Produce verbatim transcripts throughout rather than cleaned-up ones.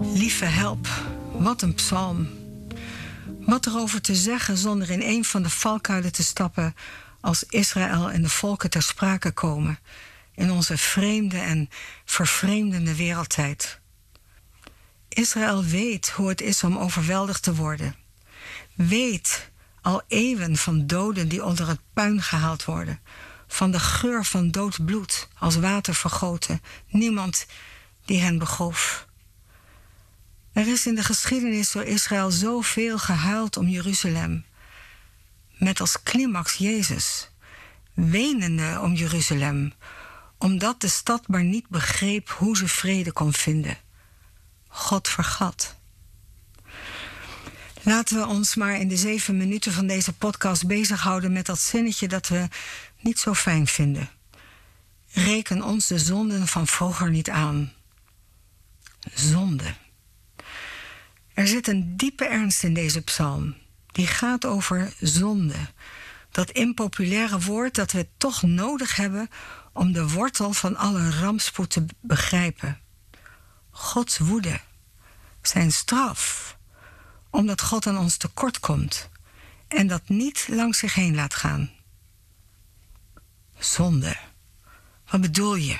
Lieve help, wat een psalm. Wat erover te zeggen zonder in een van de valkuilen te stappen als Israël en de volken ter sprake komen in onze vreemde en vervreemdende wereldtijd. Israël weet hoe het is om overweldigd te worden. Weet al eeuwen van doden die onder het puin gehaald worden. Van de geur van dood bloed als water vergoten. Niemand die hen begroef. Er is in de geschiedenis door Israël zoveel gehuild om Jeruzalem. Met als climax Jezus. Wenende om Jeruzalem. Omdat de stad maar niet begreep hoe ze vrede kon vinden. God vergat. Laten we ons maar in de zeven minuten van deze podcast bezighouden met dat zinnetje dat we niet zo fijn vinden. Reken ons de zonden van vroeger niet aan. Zonde. Er zit een diepe ernst in deze psalm. Die gaat over zonde. Dat impopulaire woord dat we toch nodig hebben om de wortel van alle rampspoed te begrijpen. Gods woede. Zijn straf. Omdat God aan ons tekort komt. En dat niet langs zich heen laat gaan. Zonde. Wat bedoel je?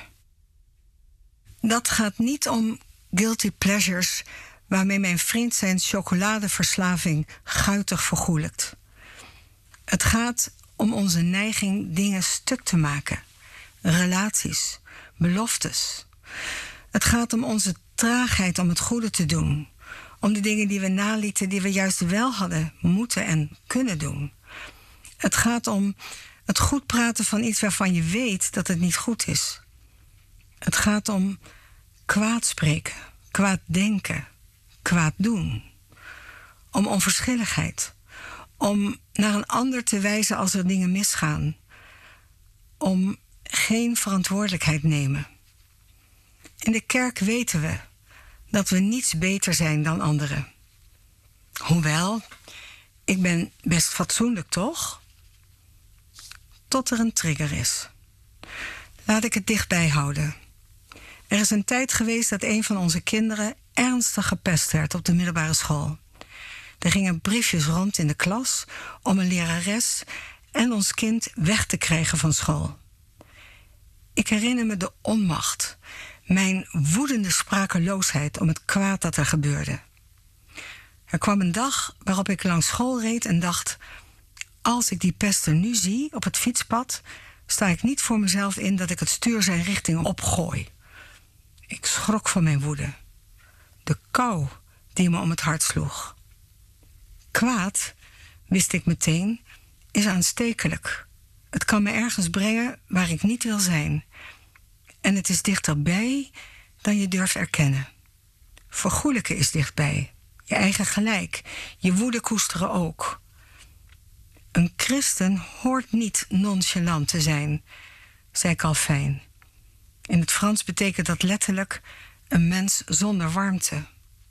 Dat gaat niet om guilty pleasures waarmee mijn vriend zijn chocoladeverslaving guitig vergoelijkt. Het gaat om onze neiging dingen stuk te maken. Relaties, beloftes. Het gaat om onze traagheid om het goede te doen. Om de dingen die we nalieten, die we juist wel hadden moeten en kunnen doen. Het gaat om het goed praten van iets waarvan je weet dat het niet goed is. Het gaat om kwaad spreken, kwaad denken, kwaad doen. Om onverschilligheid. Om naar een ander te wijzen als er dingen misgaan. Om geen verantwoordelijkheid nemen. In de kerk weten we dat we niets beter zijn dan anderen. Hoewel, ik ben best fatsoenlijk, toch? Tot er een trigger is. Laat ik het dichtbij houden. Er is een tijd geweest dat een van onze kinderen ernstig gepest werd op de middelbare school. Er gingen briefjes rond in de klas om een lerares en ons kind weg te krijgen van school. Ik herinner me de onmacht, mijn woedende sprakeloosheid om het kwaad dat er gebeurde. Er kwam een dag waarop ik langs school reed en dacht, als ik die pester nu zie op het fietspad, sta ik niet voor mezelf in dat ik het stuur zijn richting opgooi. Ik schrok van mijn woede. De kou die me om het hart sloeg. Kwaad, wist ik meteen, is aanstekelijk. Het kan me ergens brengen waar ik niet wil zijn. En het is dichterbij dan je durft erkennen. Vergoelijken is dichtbij. Je eigen gelijk. Je woede koesteren ook. Een christen hoort niet nonchalant te zijn, zei Calvijn. In het Frans betekent dat letterlijk een mens zonder warmte.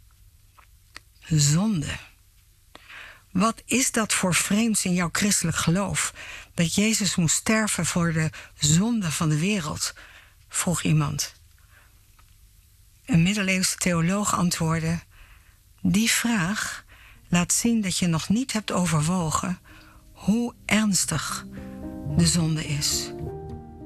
Zonde. Wat is dat voor vreemds in jouw christelijk geloof? Dat Jezus moest sterven voor de zonde van de wereld? Vroeg iemand. Een middeleeuwse theoloog antwoordde, die vraag laat zien dat je nog niet hebt overwogen hoe ernstig de zonde is.